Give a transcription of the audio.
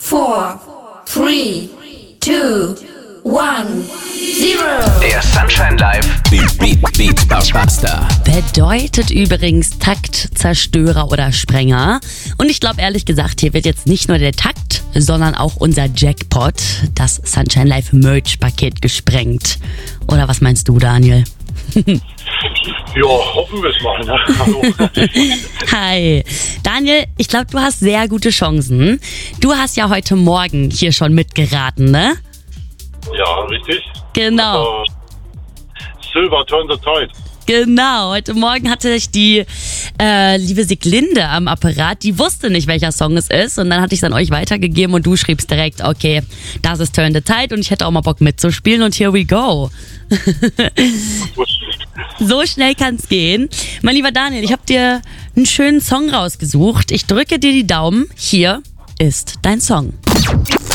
4, 3, 2, 1, 0. Der Sunshine Live Beat Buster. Bedeutet übrigens Taktzerstörer oder Sprenger. Und ich glaube ehrlich gesagt, hier wird jetzt nicht nur der Takt, sondern auch unser Jackpot, das Sunshine Live Merch-Paket gesprengt. Oder was meinst du, Daniel? Ja, hoffen wir es mal. Ne? Hallo. Hi. Daniel, ich glaube, du hast sehr gute Chancen. Du hast ja heute Morgen hier schon mitgeraten, ne? Ja, richtig. Genau. Silver Turn the Tide. Genau, heute Morgen hatte ich die liebe Sieglinde am Apparat, die wusste nicht, welcher Song es ist und dann hatte ich es an euch weitergegeben und du schriebst direkt, okay, das ist Turn the Tide und ich hätte auch mal Bock mitzuspielen und here we go. So schnell kann's gehen. Mein lieber Daniel, ich habe dir einen schönen Song rausgesucht. Ich drücke dir die Daumen. Hier ist dein Song.